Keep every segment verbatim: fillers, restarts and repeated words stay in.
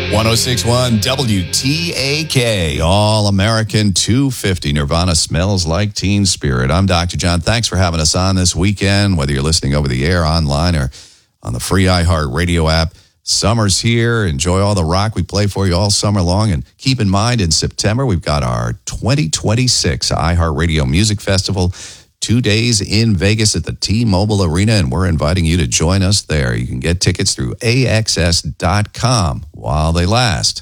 one oh six point one W T A K, All-American two fifty. Nirvana Smells Like Teen Spirit. I'm Doctor John. Thanks for having us on this weekend, whether you're listening over the air, online, or on the free iHeartRadio app. Summer's here. Enjoy all the rock we play for you all summer long. And keep in mind, in September, we've got our twenty twenty-six iHeartRadio Music Festival. Two days in Vegas at the T-Mobile Arena, and we're inviting you to join us there. You can get tickets through A X S dot com while they last.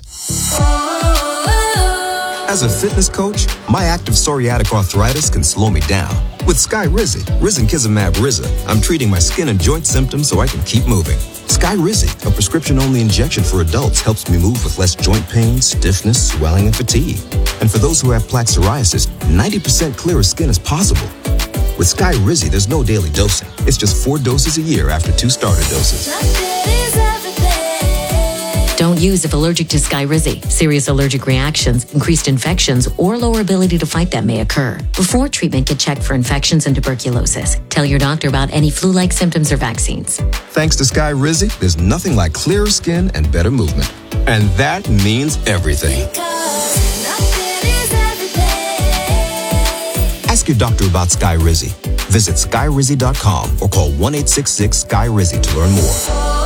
As a fitness coach, my active psoriatic arthritis can slow me down. With Skyrizi, Risankizumab Riza, I'm treating my skin and joint symptoms so I can keep moving. Skyrizi, a prescription-only injection for adults, helps me move with less joint pain, stiffness, swelling, and fatigue. And for those who have plaque psoriasis, ninety percent clearer skin is possible. With Skyrizi, there's no daily dosing. It's just four doses a year after two starter doses. Don't use if allergic to Skyrizi. Serious allergic reactions, increased infections, or lower ability to fight them may occur. Before treatment, get checked for infections and tuberculosis. Tell your doctor about any flu-like symptoms or vaccines. Thanks to Skyrizi, there's nothing like clearer skin and better movement. And that means everything. Ask your doctor about Skyrizi. Visit Skyrizi dot com or call one eight six six Sky Rizi to learn more.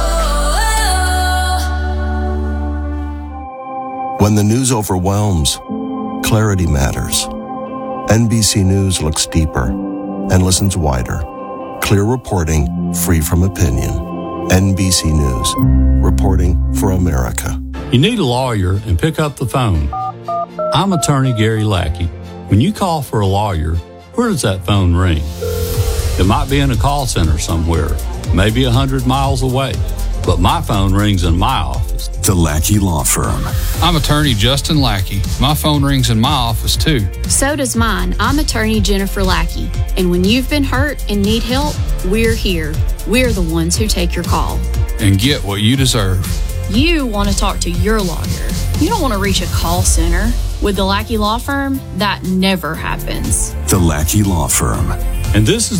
When the news overwhelms, clarity matters. N B C News looks deeper and listens wider. Clear reporting, free from opinion. N B C News, reporting for America. You need a lawyer and pick up the phone. I'm attorney Gary Lackey. When you call for a lawyer, where does that phone ring? It might be in a call center somewhere, maybe a hundred miles away, but my phone rings in my office. The Lackey Law Firm. I'm attorney Justin Lackey. My phone rings in my office too. So does mine. I'm attorney Jennifer Lackey. And when you've been hurt and need help, we're here. We're the ones who take your call. And get what you deserve. You want to talk to your lawyer. You don't want to reach a call center. With the Lackey Law Firm, that never happens. The Lackey Law Firm. And this is